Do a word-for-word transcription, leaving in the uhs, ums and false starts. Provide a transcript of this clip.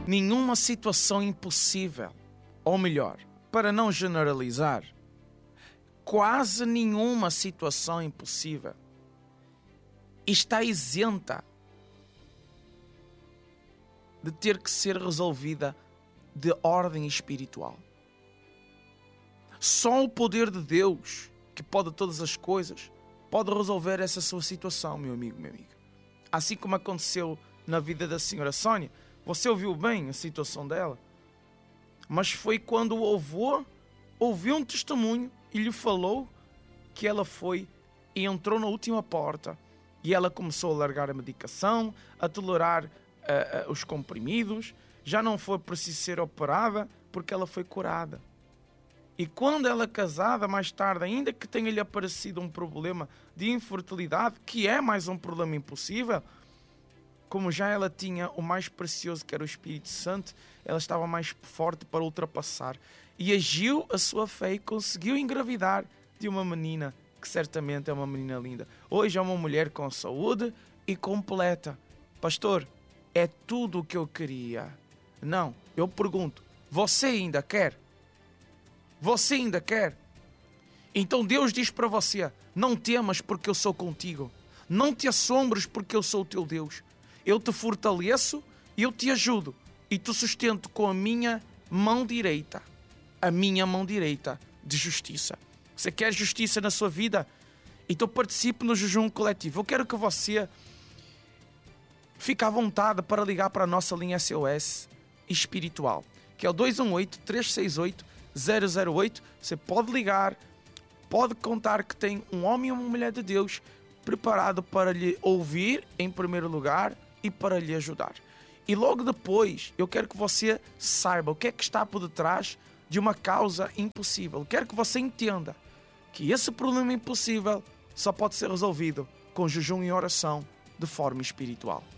Nenhuma situação impossível, ou melhor, para não generalizar, quase nenhuma situação impossível está isenta de ter que ser resolvida de ordem espiritual. Só o poder de Deus, que pode todas as coisas, pode resolver essa sua situação, meu amigo, minha amiga. Assim como aconteceu na vida da senhora Sónia. Você ouviu bem a situação dela? Mas foi quando o avô ouviu um testemunho e lhe falou que ela foi e entrou na última porta e ela começou a largar a medicação, a tolerar uh, uh, os comprimidos, já não foi preciso ser operada porque ela foi curada. E quando ela é casada, mais tarde, ainda que tenha-lhe aparecido um problema de infertilidade, que é mais um problema impossível, como já ela tinha o mais precioso, que era o Espírito Santo, ela estava mais forte para ultrapassar. E agiu a sua fé e conseguiu engravidar de uma menina, que certamente é uma menina linda. Hoje é uma mulher com saúde e completa. Pastor, é tudo o que eu queria. Não, eu pergunto, você ainda quer? Você ainda quer? Então Deus diz para você, não temas porque eu sou contigo. Não te assombres porque eu sou o teu Deus. Eu te fortaleço, eu te ajudo e te sustento com a minha mão direita. A minha mão direita de justiça. Você quer justiça na sua vida? Então participe no jejum coletivo. Eu quero que você fique à vontade para ligar para a nossa linha S O S espiritual, que é o dois um oito, três seis oito, zero zero oito. Você pode ligar, pode contar que tem um homem e uma mulher de Deus preparado para lhe ouvir em primeiro lugar e para lhe ajudar. E logo depois, eu quero que você saiba o que é que está por detrás de uma causa impossível. Eu quero que você entenda que esse problema impossível só pode ser resolvido com jejum e oração de forma espiritual.